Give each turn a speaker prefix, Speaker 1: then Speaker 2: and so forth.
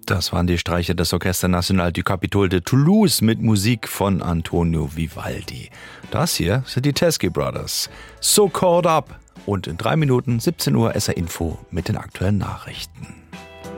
Speaker 1: Das waren die Streicher des Orchestre National du Capitol de Toulouse mit Musik von Antonio Vivaldi. Das hier sind die Teskey Brothers. So Caught Up. Und in 3 Minuten 17 Uhr SR Info mit den aktuellen Nachrichten.